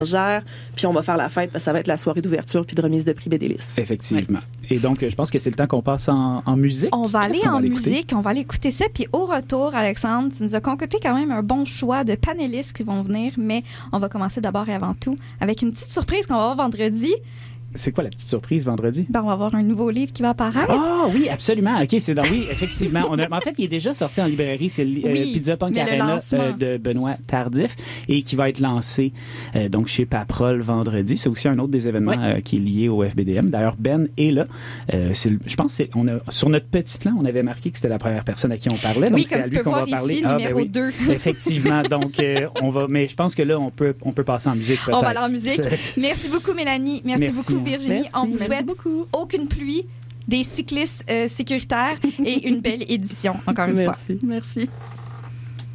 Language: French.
puis on va faire la fête parce que ça va être la soirée d'ouverture puis de remise de prix Bédélis. Effectivement. Ouais. Et donc, je pense que c'est le temps qu'on passe en musique. On va aller en musique, on va aller écouter ça. Puis au retour, Alexandre, tu nous as concocté quand même un bon choix de panélistes qui vont venir, mais on va commencer d'abord et avant tout avec une petite surprise qu'on va avoir vendredi. C'est quoi la petite surprise vendredi? On va avoir un nouveau livre qui va apparaître. Ah oui, absolument. OK, oui, effectivement. En fait, il est déjà sorti en librairie. C'est Pizza Punk Arena de Benoît Tardif et qui va être lancé donc chez Paprol vendredi. C'est aussi un autre des événements qui est lié au FBDM. D'ailleurs, Ben est là. Je pense sur notre petit plan, on avait marqué que c'était la première personne à qui on parlait. Oui, donc comme c'est à lui qu'on va parler. Ici, numéro 2. Effectivement. Donc, mais je pense que là, on peut passer en musique peut-être. On va aller en musique. Merci beaucoup, Mélanie. Merci beaucoup, Virginie. Merci, on vous souhaite aucune pluie, des cyclistes sécuritaires et une belle édition, encore une fois. Merci.